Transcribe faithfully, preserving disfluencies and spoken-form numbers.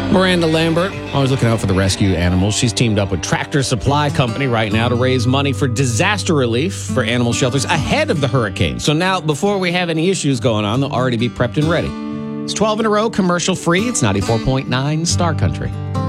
Miranda Lambert, always looking out for the rescue animals. She's teamed up with Tractor Supply Company right now to raise money for disaster relief for animal shelters ahead of the hurricane. So now, before we have any issues going on, they'll already be prepped and ready. It's twelve in a row, commercial free. It's ninety-four point nine Star Country.